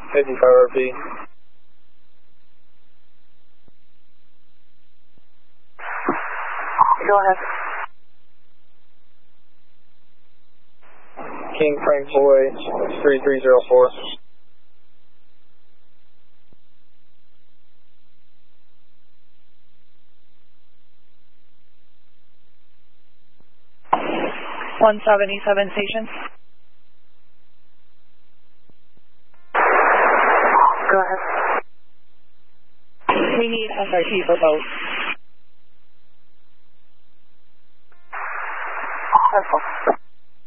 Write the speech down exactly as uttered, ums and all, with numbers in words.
fifty-five R P. Go ahead. King Frank Boy, three three zero four. one seventy-seven station. Go ahead. We need S R T for both.